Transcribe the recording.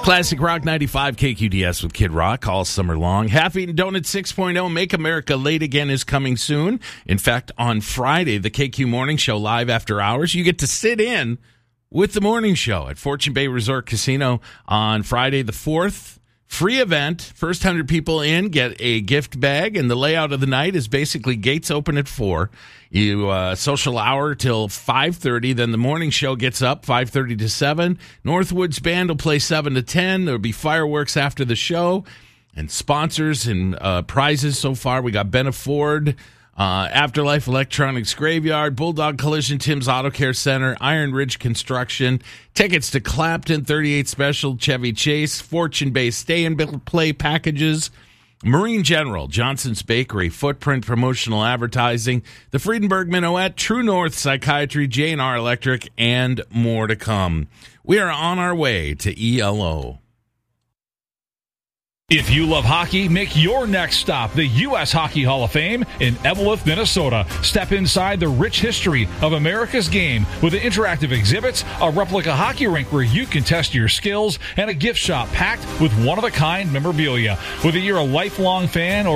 Classic Rock 95 KQDS with Kid Rock all summer long. Half Eaten Donut 6.0 Make America Late Again is coming soon. In fact, on Friday, the KQ Morning Show live after hours, you get to sit in with the morning show at Fortune Bay Resort Casino on Friday the 4th. Free event. First 100 people in get a gift bag, and the layout of the night is basically gates open at 4. You social hour till 5:30. Then the morning show gets up 5:30 to 7. Northwoods Band will play 7 to 10. There'll be fireworks after the show, and sponsors and prizes so far. We got Benna Ford, Afterlife Electronics Graveyard, Bulldog Collision, Tim's Auto Care Center, Iron Ridge Construction, tickets to Clapton 38 Special, Chevy Chase, Fortune Bay Stay and Play packages, Marine General, Johnson's Bakery, Footprint Promotional Advertising, the Friedenberg Minuet, True North Psychiatry, J&R Electric, and more to come. We are on our way to ELO. If you love hockey, make your next stop the U.S. Hockey Hall of Fame in Eveleth, Minnesota. Step inside the rich history of America's game with interactive exhibits, a replica hockey rink where you can test your skills, and a gift shop packed with one-of-a-kind memorabilia. Whether you're a lifelong fan or